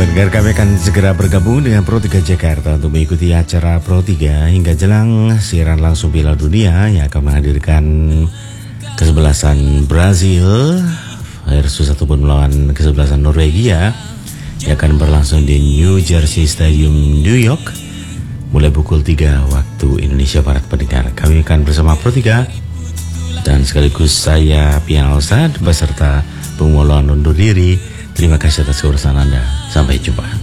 Pendengar, kami akan segera bergabung dengan Pro 3 Jakarta untuk mengikuti acara Pro 3 hingga jelang siaran langsung Piala Dunia yang akan menghadirkan kesebelasan Brazil versus ataupun melawan kesebelasan Norwegia yang akan berlangsung di New Jersey Stadium, New York mulai pukul 3 waktu Indonesia Barat. Pendengar, kami akan bersama Pro 3 dan sekaligus saya Pian Alstad beserta pengelolaan undur diri. Terima kasih atas kebersamaan Anda. Sampai jumpa.